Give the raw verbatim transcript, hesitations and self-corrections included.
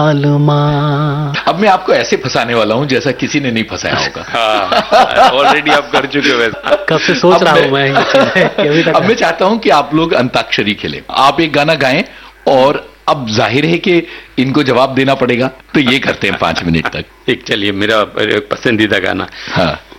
अब मैं आपको ऐसे फंसाने वाला हूँ जैसा किसी ने नहीं फंसाया होगा। ऑलरेडी आप कर चुके हो। कब से सोच रहा हूँ मैं ये तक। अब मैं चाहता हूँ कि आप लोग अंताक्षरी खेलें, आप एक गाना गाएं और अब जाहिर है कि इनको जवाब देना पड़ेगा, तो ये करते हैं पांच मिनट तक। एक चलिए मेरा पसंदीदा गाना। हाँ